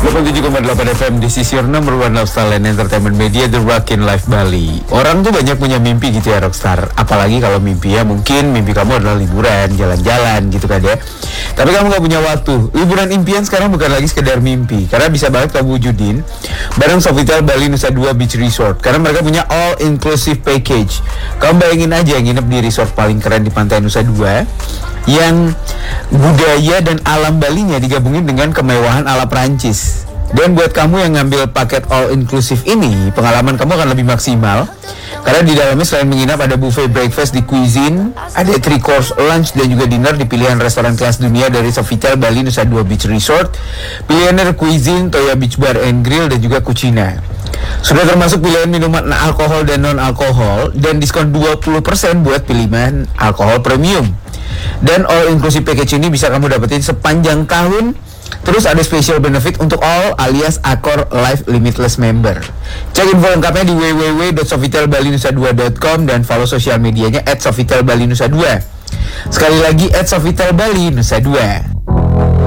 87,8 FM, this is your number one lifestyle and entertainment media, The Rockin' Life Bali. Orang tuh banyak punya mimpi gitu ya Rockstar. Apalagi kalau mimpi ya, mungkin mimpi kamu adalah liburan, jalan-jalan gitu kan ya. Tapi kamu gak punya waktu. Liburan impian sekarang bukan lagi sekedar mimpi, karena bisa banget kamu wujudin bareng Sofitel Bali Nusa Dua Beach Resort. Karena mereka punya all inclusive package. Kamu bayangin aja nginep di resort paling keren di pantai Nusa Dua, yang budaya dan alam Balinya digabungin dengan kemewahan ala Prancis. Dan buat kamu yang ngambil paket all inclusive ini, pengalaman kamu akan lebih maksimal. Karena di dalamnya selain menginap ada buffet breakfast di cuisine, ada 3 course lunch dan juga dinner di pilihan restoran kelas dunia dari Sofitel Bali Nusa Dua Beach Resort, pilihan cuisine, Toya Beach Bar and Grill dan juga Cucina. Sudah termasuk pilihan minuman alkohol dan non-alkohol dan diskon 20% buat pilihan alkohol premium. Dan all inclusive package ini bisa kamu dapetin sepanjang tahun. Terus ada special benefit untuk all alias Accor Life Limitless member. Cek info lengkapnya di www.sofitelbalinusa2.com dan follow sosial medianya @sofitelbalinusa2. Sekali lagi @sofitelbalinusa2.